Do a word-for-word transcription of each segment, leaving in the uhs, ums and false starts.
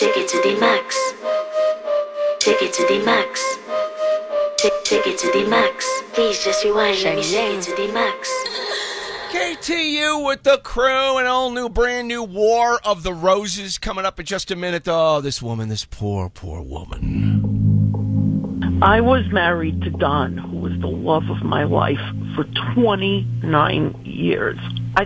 Take it to the max. Take it to the max. Take, take it to the max. Please just rewind. Let me take it to the max. K T U with the crew, an all new, brand new War of the Roses coming up in just a minute. Oh, this woman, this poor, poor woman. I was married to Don, who was the love of my life, for twenty-nine years. I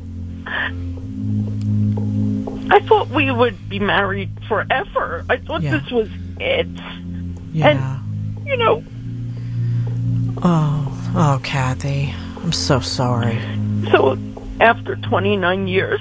I thought we would be married forever. I thought Yeah. this was it. Yeah. And, you know... Oh, oh, Kathy. I'm so sorry. So, after twenty-nine years,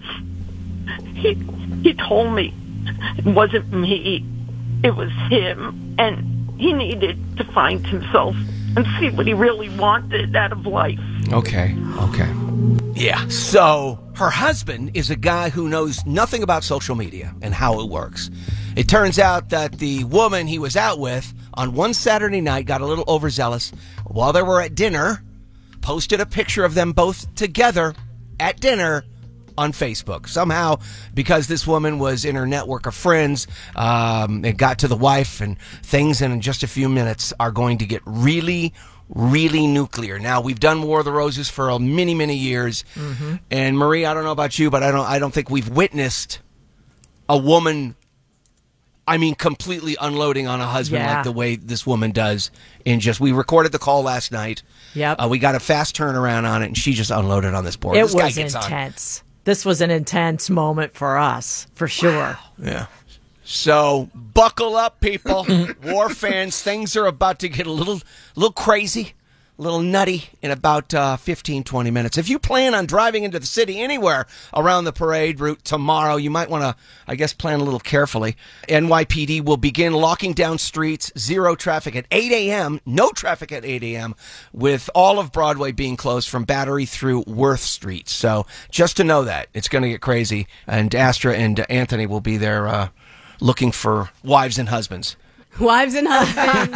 he he told me it wasn't me, it was him, and he needed to find himself and see what he really wanted out of life. Okay, okay. Yeah, so her husband is a guy who knows nothing about social media and how it works. It turns out that the woman he was out with on one Saturday night got a little overzealous. While they were at dinner, posted a picture of them both together at dinner on Facebook. Somehow, because this woman was in her network of friends, um, it got to the wife, and things in just a few minutes are going to get really, really nuclear. Now, we've done War of the Roses for uh, many, many years, mm-hmm. and Marie, I don't know about you, but I don't, I don't think we've witnessed a woman, I mean, completely unloading on a husband Yeah. like the way this woman does. In just, we recorded the call last night. Yep. Uh, we got a fast turnaround on it, and she just unloaded on this poor. It this guy was gets on. intense. This was an intense moment for us, for sure. Yeah. So buckle up, people. War fans, things are about to get a little, little crazy, a little nutty in about uh, fifteen, twenty minutes. If you plan on driving into the city anywhere around the parade route tomorrow, you might want to, I guess, plan a little carefully. N Y P D will begin locking down streets, zero traffic at eight a.m., no traffic at eight a.m., with all of Broadway being closed from Battery through Worth Street. So just to know that, it's going to get crazy. And Astra and Anthony will be there uh, looking for wives and husbands. Wives and husbands.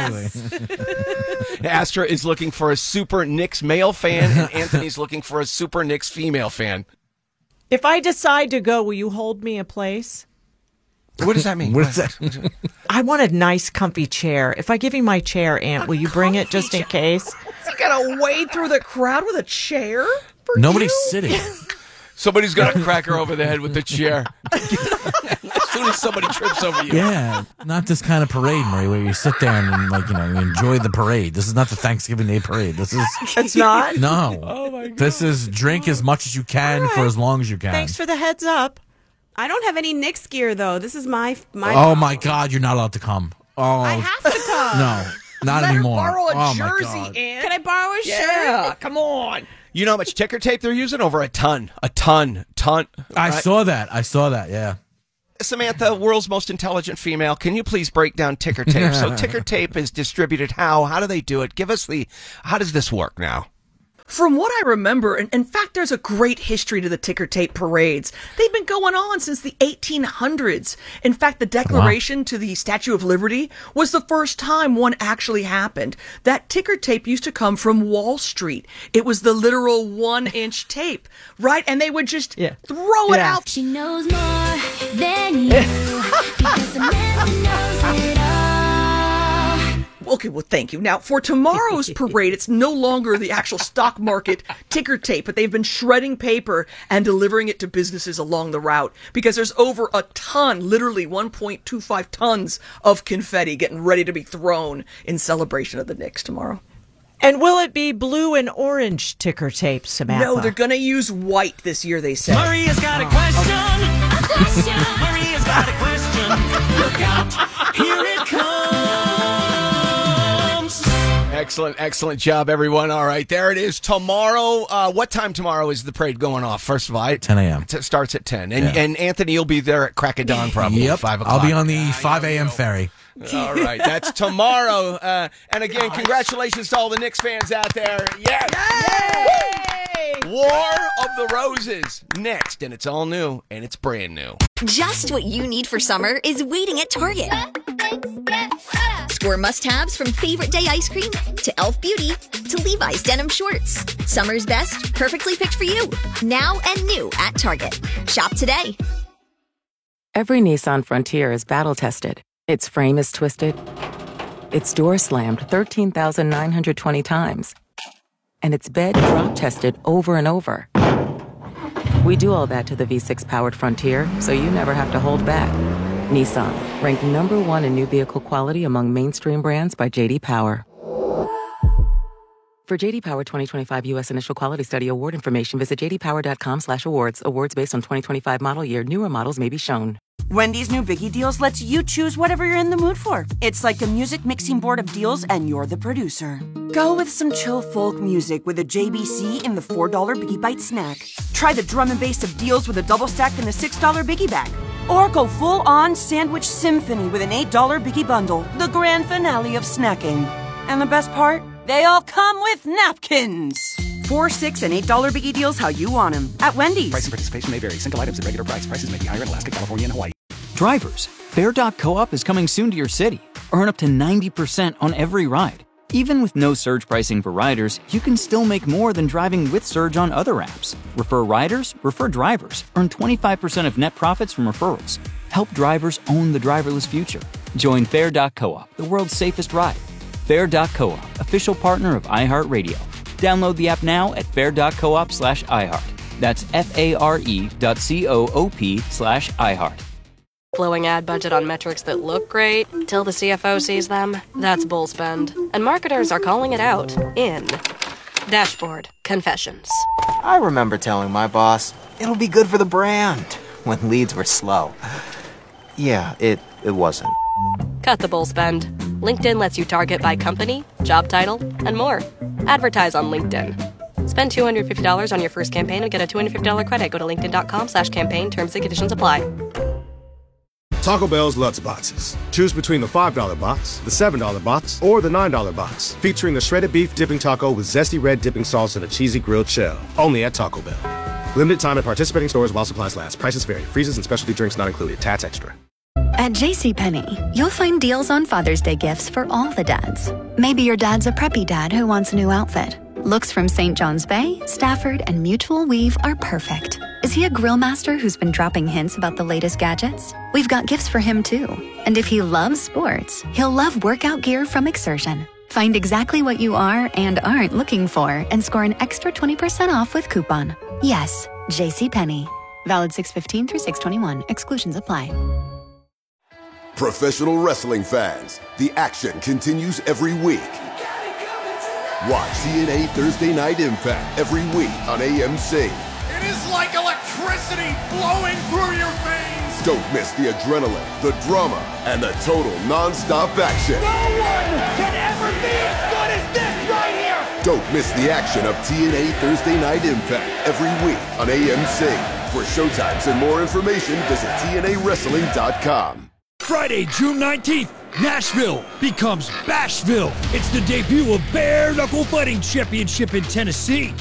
Exactly. Astra is looking for a super Knicks male fan, and Anthony's looking for a super Knicks female fan. If I decide to go, will you hold me a place? What does that mean? What is that? I want a nice, comfy chair. If I give you my chair, Aunt, will you bring it just in case? You gotta wade through the crowd with a chair? For Nobody's you? sitting. Somebody's going to crack her over the head with the chair. As soon as somebody trips over you. Yeah, not this kind of parade, Marie, where you sit there and, like, you know, you enjoy the parade. This is not the Thanksgiving Day parade. This is It's not? no. Oh my God. This is drink as much as you can for as long as you can. Thanks for the heads up. I don't have any Knicks gear, though. This is my... my Oh my God, you're not allowed to come. Oh I have to come. no, not Let anymore. her borrow a oh jersey, my God. Aunt. Can I borrow a shirt? Come on. You know how much ticker tape they're using? Over a ton. A ton. Ton. I Right? saw that. I saw that. Yeah. Samantha, world's most intelligent female, can you please break down ticker tape? So ticker tape is distributed how? How do they do it? Give us the, how does this work now? From what I remember, and in fact, there's a great history to the ticker tape parades. They've been going on since the eighteen hundreds. In fact, the Declaration wow. to the Statue of Liberty was the first time one actually happened. That ticker tape used to come from Wall Street. It was the literal one-inch tape, right? And they would just yeah. throw it yeah. out. She knows more than you because Samantha knows it all. Okay, well, thank you. Now, for tomorrow's parade, it's no longer the actual stock market ticker tape, but they've been shredding paper and delivering it to businesses along the route because there's over a ton, literally one point two five tons of confetti getting ready to be thrown in celebration of the Knicks tomorrow. And will it be blue and orange ticker tape, Samantha? No, they're going to use white this year, they said. Maria's got a question. A question. Maria's got a question. Look out. Here it comes. Excellent, excellent job, everyone. All right, there it is. Tomorrow, uh, what time tomorrow is the parade going off? First of all, I, ten a.m. It starts at ten. And, Yeah. and Anthony, you'll be there at crack of dawn probably Yep. at five o'clock. I'll be on the Yeah, five I a.m. know. ferry. All right, that's tomorrow. Uh, and again, congratulations to all the Knicks fans out there. Yes! Yay! War of the Roses next, and it's all new, and it's brand new. Just what you need for summer is waiting at Target. Score must-haves from favorite day ice cream to Elf Beauty to Levi's denim shorts. Summer's best, perfectly picked for you. Now and new at Target. Shop today. Every Nissan Frontier is battle-tested. Its frame is twisted. Its door slammed thirteen thousand nine hundred twenty times. And its bed drop-tested over and over. We do all that to the V six powered Frontier, so you never have to hold back. Nissan, ranked number one in new vehicle quality among mainstream brands by J D Power. For J D Power twenty twenty-five U S Initial Quality Study Award information, visit j d power dot com slash awards. Awards based on twenty twenty-five model year. Newer models may be shown. Wendy's new Biggie Deals lets you choose whatever you're in the mood for. It's like a music mixing board of deals, and you're the producer. Go with some chill folk music with a J B C in the four dollar Biggie Bite snack. Try the drum and bass of deals with a double stack in the six dollar Biggie Bag. Or go full-on sandwich symphony with an eight dollar Biggie Bundle, the grand finale of snacking. And the best part? They all come with napkins. Four, six, and eight dollar Biggie Deals how you want them at Wendy's. Price and participation may vary. Single items at regular price. Prices may be higher in Alaska, California, and Hawaii. Drivers, Fare dot coop is coming soon to your city. Earn up to ninety percent on every ride. Even with no surge pricing for riders, you can still make more than driving with Surge on other apps. Refer riders, refer drivers. Earn twenty-five percent of net profits from referrals. Help drivers own the driverless future. Join Fare dot coop, the world's safest ride. Fare dot coop, official partner of iHeartRadio. Download the app now at fare dot coop slash iHeart. That's F-A-R-E dot C-O-O-P slash iHeart. Flowing ad budget on metrics that look great till the C F O sees them. That's bull spend. And marketers are calling it out in Dashboard Confessions. I remember telling my boss, it'll be good for the brand, when leads were slow. Yeah, it, it wasn't. Cut the bull spend. LinkedIn lets you target by company, job title, and more. Advertise on LinkedIn. Spend two hundred fifty dollars on your first campaign and get a two hundred fifty dollars credit. Go to linkedin.com slash campaign. Terms and conditions apply. Taco Bell's Lutz Boxes. Choose between the five dollar box, the seven dollar box, or the nine dollar box. Featuring a shredded beef dipping taco with zesty red dipping sauce and a cheesy grilled shell. Only at Taco Bell. Limited time at participating stores while supplies last. Prices vary. Freezes and specialty drinks not included. Tats extra. At JCPenney, you'll find deals on Father's Day gifts for all the dads. Maybe your dad's a preppy dad who wants a new outfit. Looks from Saint John's Bay, Stafford, and Mutual Weave are perfect. Is he a grill master who's been dropping hints about the latest gadgets? We've got gifts for him too. And if he loves sports, he'll love workout gear from Exertion. Find exactly what you are and aren't looking for and score an extra twenty percent off with coupon. Yes, JCPenney. Valid six fifteen through six twenty-one. Exclusions apply. Professional wrestling fans, the action continues every week. Watch T N A Thursday Night Impact every week on A M C. It is like electricity flowing through your veins. Don't miss the adrenaline, the drama, and the total non-stop action. No one can ever be as good as this right here. Don't miss the action of T N A Thursday Night Impact every week on A M C. For showtimes and more information, visit T N A wrestling dot com. Friday, June nineteenth, Nashville becomes Bashville. It's the debut of Bare Knuckle Fighting Championship in Tennessee.